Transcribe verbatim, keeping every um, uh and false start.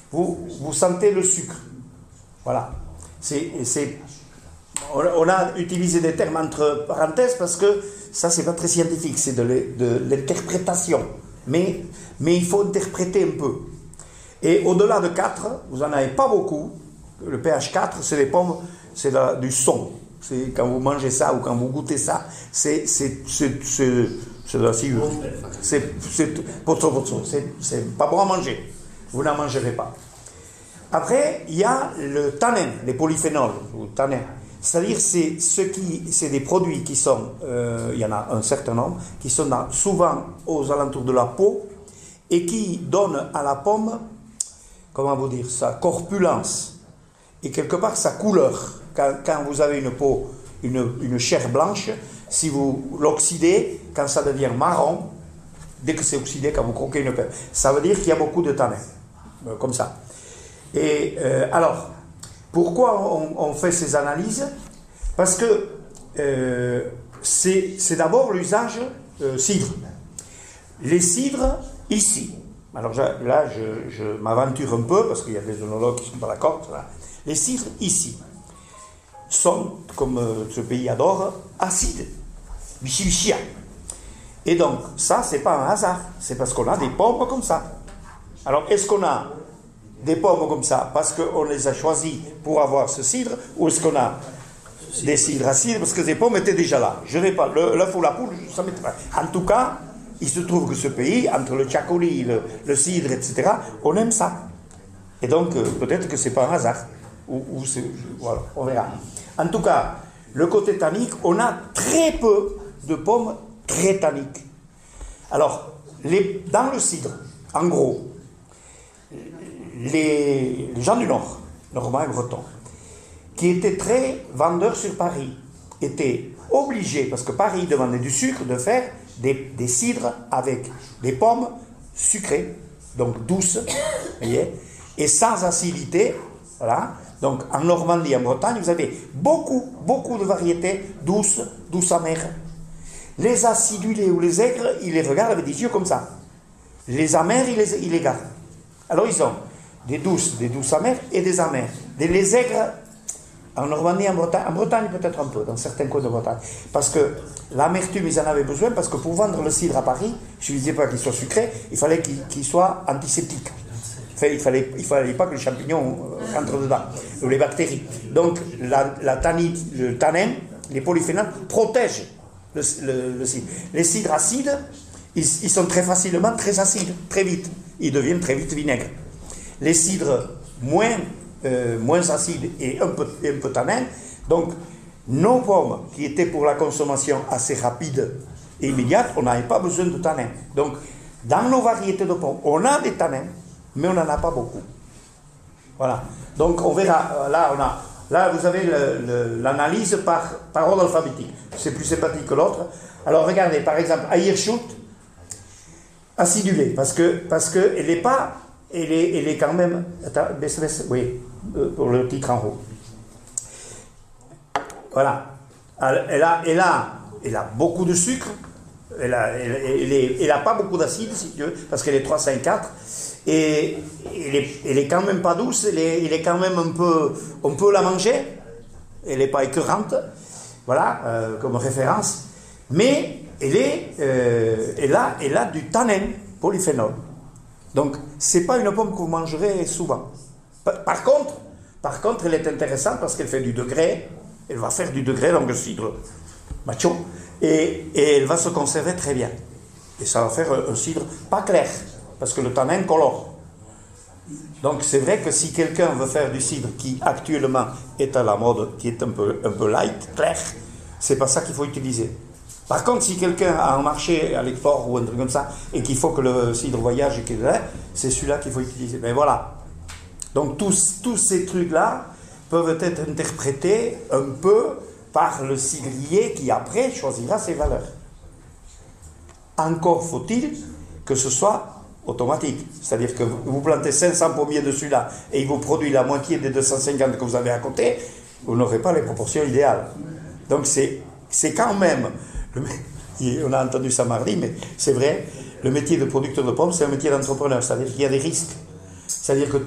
vous, vous sentez le sucre. Voilà. C'est, c'est, on, on a utilisé des termes entre parenthèses parce que ça, c'est pas très scientifique, c'est de, de l'interprétation. Mais, mais il faut interpréter un peu. Et au-delà de quatre, vous n'en avez pas beaucoup. Le pH quatre, c'est les pommes, c'est la, du son. C'est quand vous mangez ça ou quand vous goûtez ça, c'est, c'est, c'est, c'est, c'est de la sciure. C'est, c'est, c'est, c'est pas bon à manger. Vous n'en mangerez pas. Après, il y a le tanin, les polyphénols, ou tanins. C'est-à-dire, c'est, ce qui, c'est des produits qui sont, euh, il y en a un certain nombre, qui sont dans, souvent aux alentours de la peau et qui donnent à la pomme, comment vous dire, sa corpulence et quelque part sa couleur. Quand, quand vous avez une peau, une, une chair blanche, si vous l'oxydez, quand ça devient marron, dès que c'est oxydé, quand vous croquez une pomme, ça veut dire qu'il y a beaucoup de tanins, euh, comme ça. Et euh, alors, pourquoi on, on fait ces analyses? Parce que euh, c'est, c'est d'abord l'usage euh, cidre. Les cidres, ici, alors là je, je m'aventure un peu, parce qu'il y a des œnologues qui ne sont pas d'accord, les cidres, ici, sont, comme euh, ce pays adore, acides, bichibichia. Et donc, ça, c'est pas un hasard, c'est parce qu'on a des pommes comme ça. Alors, est-ce qu'on a des pommes comme ça parce qu'on les a choisis pour avoir ce cidre, ou est-ce qu'on a des cidres acides parce que ces pommes étaient déjà là? Je n'ai pas, le, l'œuf ou la poule, ça m'est pas. En tout cas, il se trouve que ce pays, entre le tchakoli, le, le cidre, et cetera, on aime ça. Et donc, euh, peut-être que c'est pas un hasard. Ou, ou c'est, voilà, on verra. En tout cas, le côté tannique, on a très peu de pommes très tanniques. Alors, les, dans le cidre, en gros, Les, les gens du Nord, normands et bretons, qui étaient très vendeurs sur Paris, étaient obligés, parce que Paris demandait du sucre, de faire des, des cidres avec des pommes sucrées, donc douces, voyez, et sans acidité. Voilà. Donc en Normandie, en Bretagne, vous avez beaucoup, beaucoup de variétés douces, douces amères. Les acidulés ou les aigres, ils les regardent avec des yeux comme ça. Les amers, ils les, ils les gardent. Alors ils ont des douces, des douces amères et des amères. Des, les aigres, en Normandie, en Bretagne, en Bretagne peut-être un peu, dans certains coins de Bretagne. Parce que l'amertume, ils en avaient besoin, parce que pour vendre le cidre à Paris, je ne disais pas qu'il soit sucré, il fallait qu'il, qu'il soit antiseptique. Enfin, il ne fallait, il fallait pas que les champignons rentrent dedans, ou les bactéries. Donc, la, la tannine, le tanin, les polyphénols, protègent le, le, le cidre. Les cidres acides, ils, ils sont très facilement très acides, très vite. Ils deviennent très vite vinaigres. Les cidres moins, euh, moins acides et un peu, et un peu tanins, donc nos pommes qui étaient pour la consommation assez rapide et immédiate, on n'avait pas besoin de tanins. Donc dans nos variétés de pommes, on a des tanins, mais on n'en a pas beaucoup. Voilà. Donc on verra, là, on a, là vous avez le, le, l'analyse par, par ordre alphabétique. C'est plus sympathique que l'autre. Alors regardez, par exemple, Ayerschut, acidulée, parce que parce que elle n'est pas, elle est, elle est quand même, attends, baisse, baisse, oui, euh, pour le titre en haut. Voilà, elle, elle a, elle a, elle a beaucoup de sucre, elle a, elle, elle, est, elle a pas beaucoup d'acide si tu veux, parce qu'elle est trois, cinq, quatre, et elle est, elle est quand même pas douce, elle est, elle est quand même un peu, on peut la manger, elle n'est pas écœurante, voilà, euh, comme référence, mais elle, est, euh, elle, a, elle a du tanin, polyphénol. Donc, ce n'est pas une pomme que vous mangerez souvent. Par, par, contre, par contre, elle est intéressante parce qu'elle fait du degré, elle va faire du degré dans le cidre macho, et, et elle va se conserver très bien. Et ça va faire un, un cidre pas clair, parce que le tanin colore. Donc, c'est vrai que si quelqu'un veut faire du cidre qui actuellement est à la mode, qui est un peu, un peu light, clair, c'est pas ça qu'il faut utiliser. Par contre, si quelqu'un a un marché à l'export ou un truc comme ça, et qu'il faut que le cidre voyage, et qu'il est, c'est celui-là qu'il faut utiliser. Mais voilà. Donc tous, tous ces trucs-là peuvent être interprétés un peu par le cidrier qui après choisira ses valeurs. Encore faut-il que ce soit automatique. C'est-à-dire que vous plantez cinq cents pommiers de celui-là et il vous produit la moitié des deux cent cinquante que vous avez à côté, vous n'aurez pas les proportions idéales. Donc c'est, c'est quand même... On a entendu ça mardi, mais c'est vrai, le métier de producteur de pommes, c'est un métier d'entrepreneur, c'est-à-dire qu'il y a des risques. C'est-à-dire que